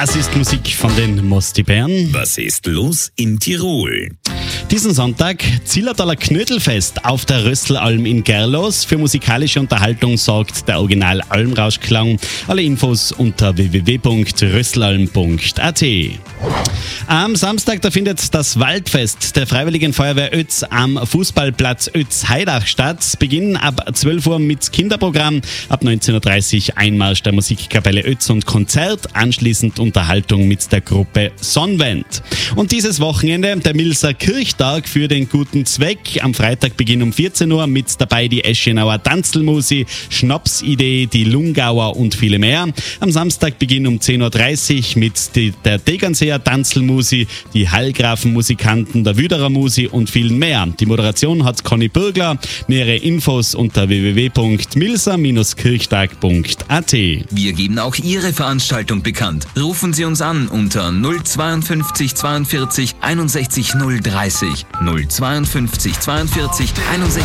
Das ist Musik von den Mosti Bären. Was ist los in Tirol? Diesen Sonntag Zillertaler Knödelfest auf der Rösselalm in Gerlos. Für musikalische Unterhaltung sorgt der Original Almrauschklang. Alle Infos unter www.rösselalm.at. Am Samstag, da findet das Waldfest der Freiwilligen Feuerwehr Oetz am Fußballplatz Oetz-Haidach statt. Beginn ab 12 Uhr mit Kinderprogramm, ab 19.30 Uhr Einmarsch der Musikkapelle Oetz und Konzert, anschließend Unterhaltung mit der Gruppe Sonnenwend. Und dieses Wochenende der Milser Kirchtag für den guten Zweck. Am Freitag Beginn um 14 Uhr mit dabei die Eschenauer Tanzelmusi, Schnapsidee, die Lungauer und viele mehr. Am Samstag Beginn um 10.30 Uhr mit der Tegernseer Tanzelmusi, die Hallgrafenmusikanten, der Wüderer Musi und vielen mehr. Die Moderation hat Conny Bürgler. Nähere Infos unter www.milser-kirchtag.at. Wir geben auch Ihre Veranstaltung bekannt. Rufen Sie uns an unter 052 42 61 030. 052 42 61